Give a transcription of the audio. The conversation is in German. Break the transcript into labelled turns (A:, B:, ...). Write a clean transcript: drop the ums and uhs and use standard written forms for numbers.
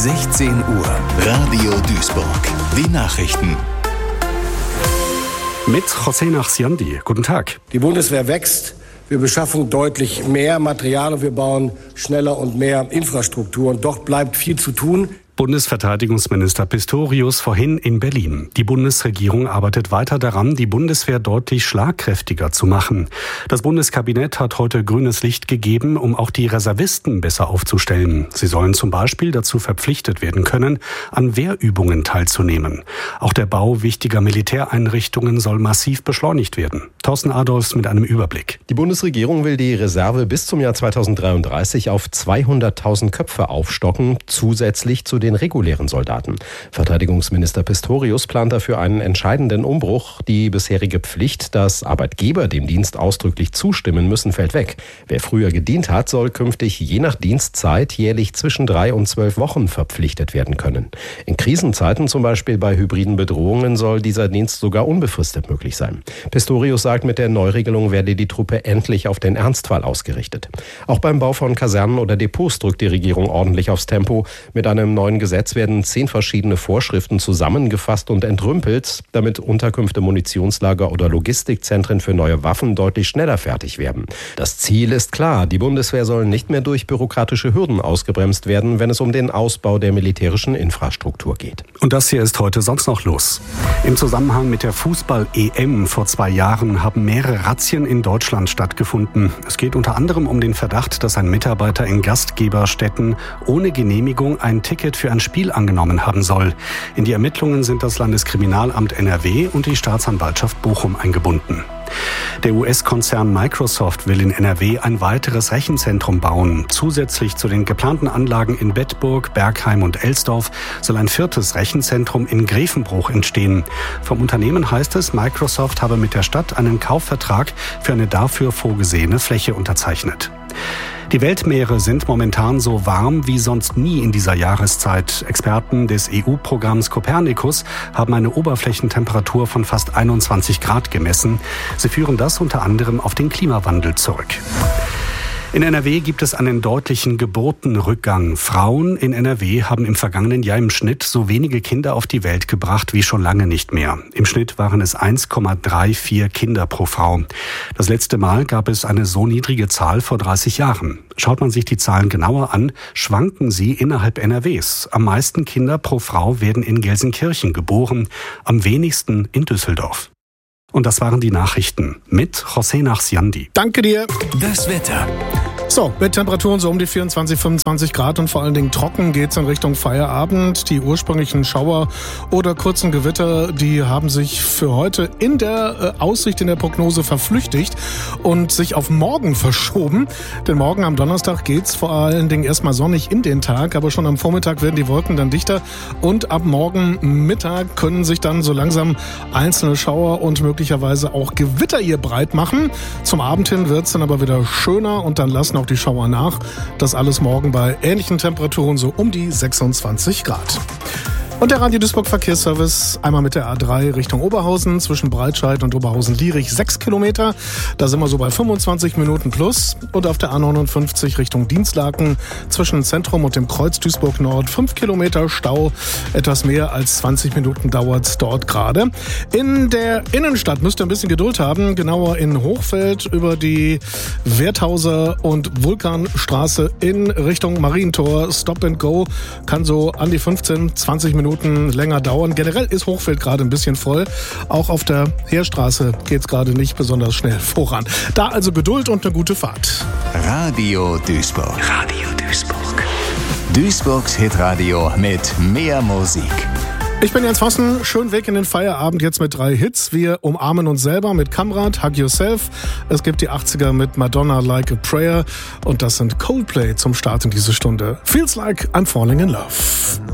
A: 16 Uhr, Radio Duisburg. Die Nachrichten.
B: Mit José Nachsiandi. Guten Tag.
C: Die Bundeswehr wächst. Wir beschaffen deutlich mehr Material und wir bauen schneller und mehr Infrastruktur. Und doch bleibt viel zu tun.
B: Bundesverteidigungsminister Pistorius vorhin in Berlin. Die Bundesregierung arbeitet weiter daran, die Bundeswehr deutlich schlagkräftiger zu machen. Das Bundeskabinett hat heute grünes Licht gegeben, um auch die Reservisten besser aufzustellen. Sie sollen zum Beispiel dazu verpflichtet werden können, an Wehrübungen teilzunehmen. Auch der Bau wichtiger Militäreinrichtungen soll massiv beschleunigt werden. Thorsten Adolfs mit einem Überblick.
D: Die Bundesregierung will die Reserve bis zum Jahr 2033 auf 200.000 Köpfe aufstocken, zusätzlich zu den regulären Soldaten. Verteidigungsminister Pistorius plant dafür einen entscheidenden Umbruch. Die bisherige Pflicht, dass Arbeitgeber dem Dienst ausdrücklich zustimmen müssen, fällt weg. Wer früher gedient hat, soll künftig je nach Dienstzeit jährlich zwischen 3 und 12 Wochen verpflichtet werden können. In Krisenzeiten, zum Beispiel bei hybriden Bedrohungen, soll dieser Dienst sogar unbefristet möglich sein. Pistorius sagt, mit der Neuregelung werde die Truppe endlich auf den Ernstfall ausgerichtet. Auch beim Bau von Kasernen oder Depots drückt die Regierung ordentlich aufs Tempo. Mit einem neuen Gesetz werden 10 verschiedene Vorschriften zusammengefasst und entrümpelt, damit Unterkünfte, Munitionslager oder Logistikzentren für neue Waffen deutlich schneller fertig werden. Das Ziel ist klar, die Bundeswehr soll nicht mehr durch bürokratische Hürden ausgebremst werden, wenn es um den Ausbau der militärischen Infrastruktur geht.
B: Und das hier ist heute sonst noch los. Im Zusammenhang mit der Fußball-EM vor 2 Jahren haben mehrere Razzien in Deutschland stattgefunden. Es geht unter anderem um den Verdacht, dass ein Mitarbeiter in Gastgeberstätten ohne Genehmigung ein Ticket für ein Spiel angenommen haben soll. In die Ermittlungen sind das Landeskriminalamt NRW und die Staatsanwaltschaft Bochum eingebunden. Der US-Konzern Microsoft will in NRW ein weiteres Rechenzentrum bauen. Zusätzlich zu den geplanten Anlagen in Bedburg, Bergheim und Elsdorf soll ein 4. Rechenzentrum in Grevenbruch entstehen. Vom Unternehmen heißt es, Microsoft habe mit der Stadt einen Kaufvertrag für eine dafür vorgesehene Fläche unterzeichnet. Die Weltmeere sind momentan so warm wie sonst nie in dieser Jahreszeit. Experten des EU-Programms Copernicus haben eine Oberflächentemperatur von fast 21 Grad gemessen. Sie führen das unter anderem auf den Klimawandel zurück. In NRW gibt es einen deutlichen Geburtenrückgang. Frauen in NRW haben im vergangenen Jahr im Schnitt so wenige Kinder auf die Welt gebracht wie schon lange nicht mehr. Im Schnitt waren es 1,34 Kinder pro Frau. Das letzte Mal gab es eine so niedrige Zahl vor 30 Jahren. Schaut man sich die Zahlen genauer an, schwanken sie innerhalb NRWs. Am meisten Kinder pro Frau werden in Gelsenkirchen geboren, am wenigsten in Düsseldorf. Und das waren die Nachrichten mit José Nachsiandi.
E: Danke dir.
A: Das Wetter.
E: So, mit Temperaturen so um die 24, 25 Grad und vor allen Dingen trocken geht's in Richtung Feierabend. Die ursprünglichen Schauer oder kurzen Gewitter, die haben sich für heute in der Aussicht, in der Prognose verflüchtigt und sich auf morgen verschoben. Denn morgen am Donnerstag geht's vor allen Dingen erstmal sonnig in den Tag, aber schon am Vormittag werden die Wolken dann dichter und ab morgen Mittag können sich dann so langsam einzelne Schauer und möglicherweise auch Gewitter hier breit machen. Zum Abend hin wird's dann aber wieder schöner und dann lassen auch die Schauer nach. Das alles morgen bei ähnlichen Temperaturen so um die 26 Grad. Und der Radio Duisburg Verkehrsservice einmal mit der A3 Richtung Oberhausen zwischen Breitscheid und Oberhausen-Lierich 6 Kilometer. Da sind wir so bei 25 Minuten plus. Und auf der A59 Richtung Dienstlaken zwischen Zentrum und dem Kreuz Duisburg Nord 5 Kilometer Stau. Etwas mehr als 20 Minuten dauert es dort gerade. In der Innenstadt müsst ihr ein bisschen Geduld haben. Genauer in Hochfeld über die Werthauser und Vulkanstraße in Richtung Marientor. Stop and Go kann so an die 15, 20 Minuten länger dauern. Generell ist Hochfeld gerade ein bisschen voll. Auch auf der Heerstraße geht es gerade nicht besonders schnell voran. Da also Geduld und eine gute Fahrt.
A: Radio Duisburg. Radio Duisburg. Duisburgs Hitradio mit mehr Musik.
E: Ich bin Jens Vossen, schön Weg in den Feierabend jetzt mit 3 Hits. Wir umarmen uns selber mit Kamrat, Hug Yourself. Es gibt die 80er mit Madonna, Like a Prayer. Und das sind Coldplay zum Start in diese Stunde. Feels like I'm falling in love.